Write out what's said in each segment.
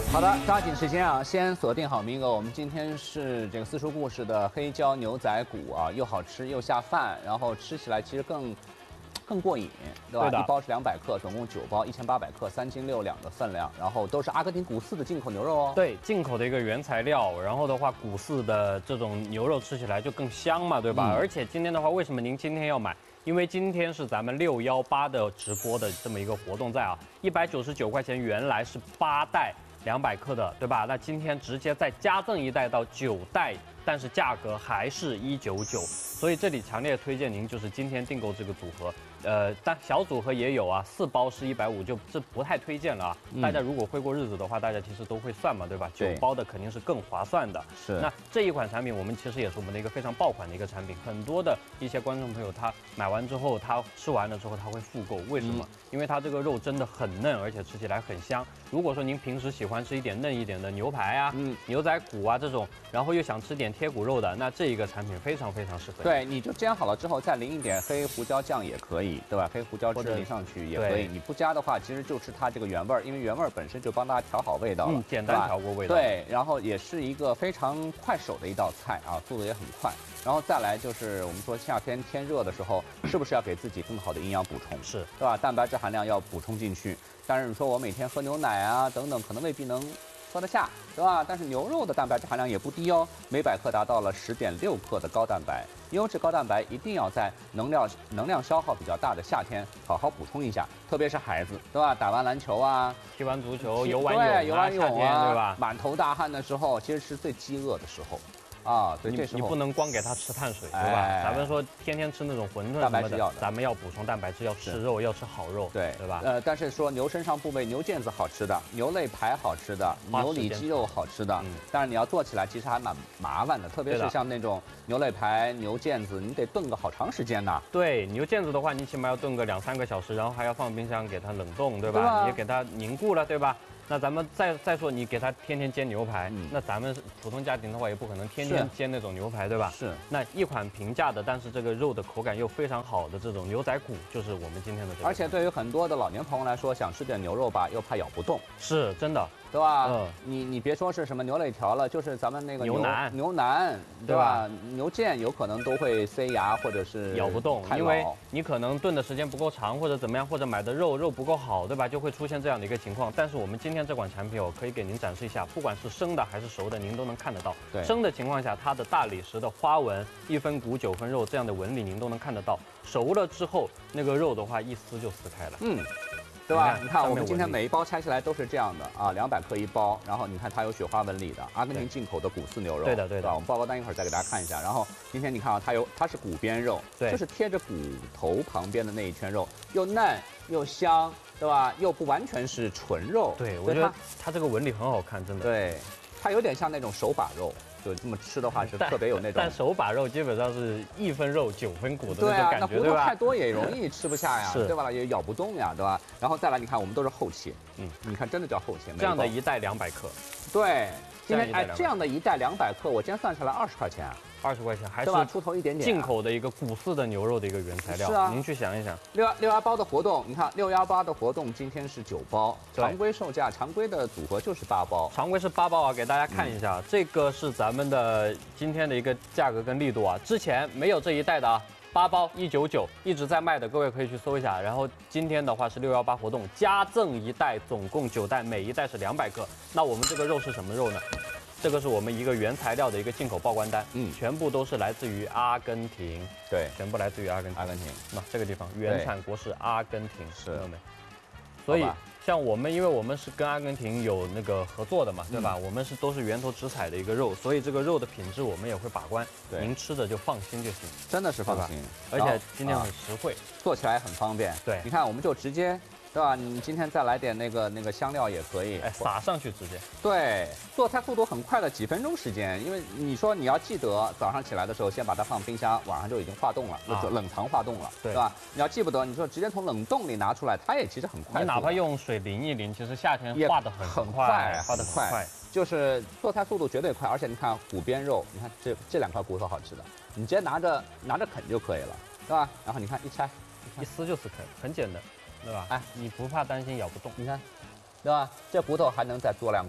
好的，抓紧时间啊，先锁定好名额。我们今天是这个私塾故事的黑椒牛仔骨啊，又好吃又下饭，然后吃起来其实更过瘾，对吧？ 对的一包是200克，总共9包，1800克，3斤6两的分量，然后都是阿根廷古饲的进口牛肉哦。 对，进口的一个原材料，然后的话，古饲的这种牛肉吃起来就更香嘛，对吧？而且今天的话，为什么您今天要买？因为今天是咱们618的直播的这么一个活动在啊，199块钱，原来是8袋200克的，对吧？那今天直接再加赠1袋到9袋，但是价格还是199，所以这里强烈推荐您就是今天订购这个组合。但小组合也有啊，4包是150，就这不太推荐了啊。大家如果会过日子的话，大家其实都会算嘛，对吧对 ？9包的肯定是更划算的。 是。 那这一款产品，我们其实也是我们的一个非常爆款的一个产品，很多的一些观众朋友他买完之后，他吃完了之后他会复购，为什么？因为它这个肉真的很嫩，而且吃起来很香。如果说您平时喜欢吃一点嫩一点的牛排啊、牛仔骨啊这种，然后又想吃点贴骨肉的，那这一个产品非常非常适合。 对，你就煎好了之后再淋一点黑胡椒酱也可以，对吧？黑胡椒汁淋上去也可以。你不加的话，其实就是它这个原味儿，因为原味儿本身就帮大家调好味道了， 简单调过味道。 对，然后也是一个非常快手的一道菜啊，速度也很快。然后再来就是我们说夏天天热的时候，是不是要给自己更好的营养补充？ 是， 对吧？蛋白质含量要补充进去。但是你说我每天喝牛奶啊等等，可能未必能喝得下，对吧？但是牛肉的蛋白质含量也不低哦，每100克达到了10.6克的高蛋白。优质高蛋白一定要在能量消耗比较大的夏天好好补充一下，特别是孩子，对吧？打完篮球啊， 踢完足球，游完泳啊，对吧？ 满头大汗的时候，其实是最饥饿的时候。啊，对，这时候你不能光给他吃碳水，对吧？咱们说天天吃那种馄饨什么的，咱们要补充蛋白质，要吃肉，要吃好肉，对吧？ 但是说牛身上部位，牛腱子好吃的，牛肋排好吃的，牛里脊肉好吃的，但是你要做起来其实还蛮麻烦的，特别是像那种牛肋排、牛腱子，你得炖个好长时间呢。 对，牛腱子的话，你起码要炖个2、3个小时，然后还要放冰箱给它冷冻，对吧？你也给它凝固了，对吧？那咱们再说，你给他天天煎牛排，那咱们普通家庭的话也不可能天天煎那种牛排，对吧？是。那一款平价的，但是这个肉的口感又非常好的这种牛仔骨，就是我们今天的这个。 而且对于很多的老年朋友来说，想吃点牛肉吧，又怕咬不动， 是真的， 对吧？你别说是什么牛肋条了，就是咱们那个牛腩，对吧？牛腱有可能都会塞牙或者是咬不动，因为你可能炖的时间不够长，或者怎么样，或者买的肉不够好，对吧？就会出现这样的一个情况。但是我们今天这款产品，我可以给您展示一下，不管是生的还是熟的，您都能看得到。对，生的情况下，它的大理石的花纹、1分骨9分肉这样的纹理，您都能看得到。熟了之后，那个肉的话一撕就撕开了。 对吧？你看我们今天每一包拆下来都是这样的啊，200克一包，然后你看它有雪花纹理的阿根廷进口的古饲牛肉，对的，我们包单一会儿再给大家看一下。然后今天你看啊，它是骨边肉，就是贴着骨头旁边的那一圈肉，又嫩又香，对吧？又不完全是纯肉。 对，我觉得它这个纹理很好看，真的。 对，它有点像那种手把肉。就这么吃的话是特别有那种， 但手把肉基本上是1分肉9分骨的那种感觉，对吧？ 那骨头太多也容易吃不下呀，对吧？也咬不动呀，对吧？然后再来，你看我们都是厚切，你看真的叫厚切。 这样的一袋200克， 对，今天这样的一袋200克，我今天算下来20块钱。 20块钱还是出头一点点， 进口的一个古饲的牛肉的一个原材料。是啊，您去想一想 ，618的活动，你看618的活动今天是9包，常规售价常规的组合就是8包， 常规是8包啊，给大家看一下，这个是咱们的今天的一个价格跟力度啊，之前没有这一袋的啊。8包199一直在卖的，各位可以去搜一下。然后今天的话是618活动，加赠1袋，总共9袋，每一袋是200克。那我们这个肉是什么肉呢？这个是我们一个原材料的一个进口报关单，全部都是来自于阿根廷，对，全部来自于阿根廷。那这个地方原产国是阿根廷，是没？所以像我们，因为我们是跟阿根廷有那个合作的嘛，对吧？我们都是源头直采的一个肉，所以这个肉的品质我们也会把关，您吃的就放心就行， 真的是放心。 而且今天很实惠， 做起来很方便。对，你看我们就直接。对吧？你今天再来点那个香料也可以， 撒上去直接。 对，做菜速度很快的，几分钟时间。因为你说你要记得早上起来的时候先把它放冰箱，晚上就已经化冻了，冷藏化冻了，对吧？你要记不得，你说直接从冷冻里拿出来，它也其实很快。 你哪怕用水淋一淋，其实夏天化得很快， 化得很快。 就是做菜速度绝对快，而且你看骨边肉，你看这2块骨头好吃的，你直接拿着啃就可以了，对吧？然后你看一拆， 一撕就撕开，很简单。对吧？哎，你不怕担心咬不动？ 你看，对吧？这骨头还能再嘬2口，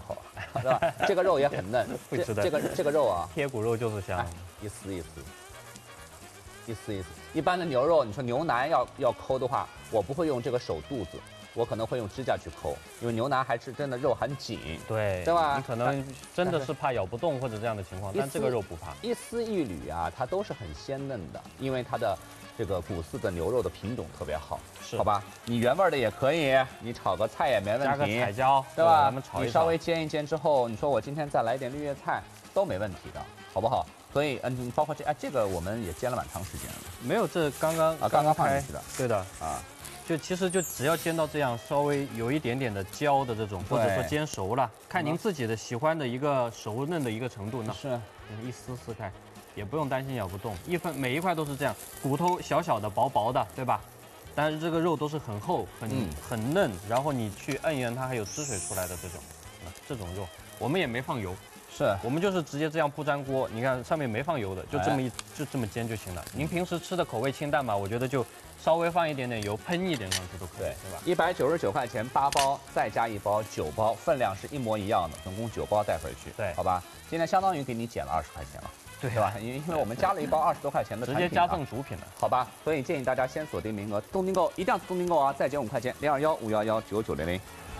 对吧？这个肉也很嫩， 会吃的这个肉啊， 贴骨肉就是香。 一丝一丝，一丝一丝。一般的牛肉，你说牛腩要抠的话，我不会用这个手肚子，我可能会用指甲去抠，因为牛腩还是真的肉很紧， 对吧？ 你可能真的是怕咬不动或者这样的情况，但这个肉不怕， 一丝一缕啊，它都是很鲜嫩的，因为它的这个骨饲的牛肉的品种特别好，好吧？你原味的也可以，你炒个菜也没问题， 加个彩椒， 对吧？ 咱们炒一炒， 你稍微煎一煎之后，你说我今天再来一点绿叶菜都没问题的，好不好？所以包括这个我们也煎了蛮长时间了， 没有，这刚刚放进去的， 对的啊。 其实只要煎到这样，稍微有一点点的焦的这种，或者说煎熟了，看您自己的喜欢的一个熟嫩的一个程度，那是一撕撕开，也不用担心咬不动，每一块都是这样，骨头小小的薄薄的，对吧？但是这个肉都是很厚很嫩，然后你去摁一摁它还有汁水出来的这种肉，我们也没放油。是我们就是直接这样不粘锅，你看上面没放油的，就这么煎就行了。您平时吃的口味清淡嘛，我觉得就稍微放一点点油，喷一点上去都可以，对吧 ？199块钱8包，再加1包9包，分量是一模一样的，总共9包带回去， 对， 好吧？今天相当于给你减了20块钱了。对吧？因为我们加了1包20多块钱的产品， 直接加赠主品了， 好吧？所以建议大家先锁定名额，动订购一定要动订购啊！再减5块钱，021-511-9900。